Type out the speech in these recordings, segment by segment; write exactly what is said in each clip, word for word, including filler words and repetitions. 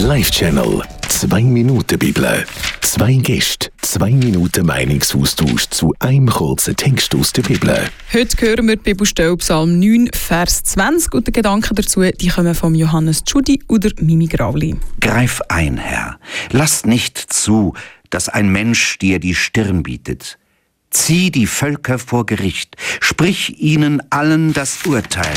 Live-Channel. Zwei Minuten Bibel. Zwei Gäste, zwei Minuten Meinungsaustausch zu einem kurzen Text aus der Bibel. Heute hören wir die Bibelstelle Psalm neun, Vers zwanzig. Und die Gedanken dazu die kommen von Johannes Tschudi oder Mimi Grauli. Greif ein, Herr. Lass nicht zu, dass ein Mensch dir die Stirn bietet. Zieh die Völker vor Gericht. Sprich ihnen allen das Urteil.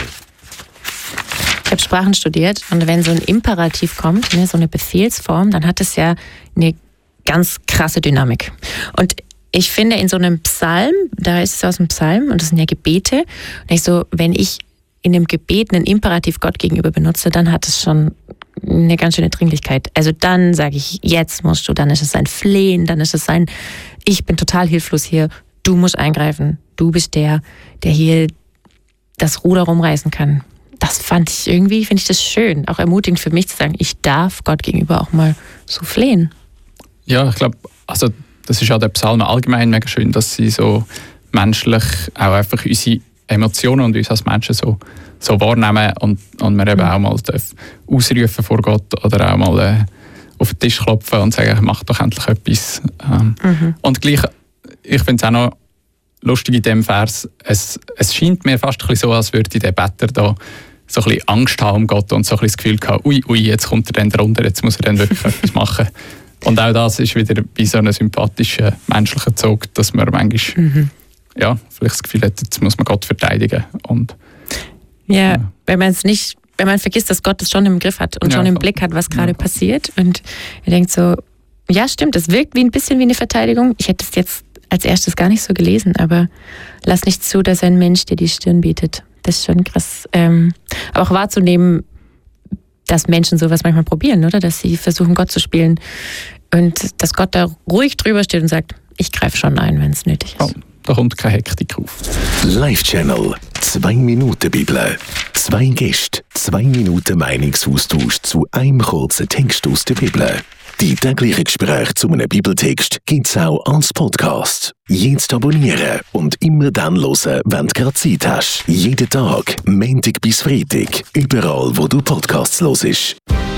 Ich habe Sprachen studiert und wenn so ein Imperativ kommt, ne, so eine Befehlsform, dann hat es ja eine ganz krasse Dynamik. Und ich finde in so einem Psalm, da ist es aus dem Psalm und das sind ja Gebete, und ich so, wenn ich in einem Gebet einen Imperativ Gott gegenüber benutze, dann hat es schon eine ganz schöne Dringlichkeit. Also dann sage ich, jetzt musst du, dann ist es ein Flehen, dann ist es ein, ich bin total hilflos hier, du musst eingreifen, du bist der, der hier das Ruder rumreißen kann. Das fand ich irgendwie, finde ich das schön, auch ermutigend für mich zu sagen, ich darf Gott gegenüber auch mal so flehen. Ja, ich glaube, also das ist ja der Psalm allgemein mega schön, dass sie so menschlich auch einfach unsere Emotionen und uns als Menschen so, so wahrnehmen und, und wir eben mhm. auch mal ausrufen vor Gott oder auch mal äh, auf den Tisch klopfen und sagen, mach doch endlich etwas. Ähm, mhm. Und gleich, ich finde es auch noch lustig in diesem Vers, es, es scheint mir fast ein bisschen so, als würde der Better da so ein bisschen Angst haben um Gott und so ein bisschen das Gefühl haben, ui, ui, jetzt kommt er dann runter, jetzt muss er dann wirklich etwas machen. Und auch das ist wieder bei so einem sympathischen, menschlichen Zug, dass man manchmal mhm. ja, vielleicht das Gefühl hat, jetzt muss man Gott verteidigen. Und, ja, ja, wenn man es nicht, wenn man vergisst, dass Gott es schon im Griff hat und ja, schon im Blick hat, was gerade ja. passiert. Und er denkt so, ja stimmt, es wirkt wie ein bisschen wie eine Verteidigung. Ich hätte es jetzt als erstes gar nicht so gelesen, aber lass nicht zu, dass ein Mensch dir die Stirn bietet. Das ist schon krass. Ähm, aber auch wahrzunehmen, dass Menschen sowas manchmal probieren, oder? Dass sie versuchen, Gott zu spielen. Und dass Gott da ruhig drüber steht und sagt, ich greife schon ein, wenn es nötig ist. Oh, da kommt keine Hektik auf. Live-Channel. Zwei Minuten Bibel. Zwei Gäste, zwei Minuten Meinungsaustausch zu einem kurzen Text aus der Bibel. Die täglichen Gespräche zu einem Bibeltext gibt es auch als Podcast. Jetzt abonnieren und immer dann hören, wenn du gerade Zeit hast. Jeden Tag, Montag bis Freitag, überall wo du Podcasts hörst.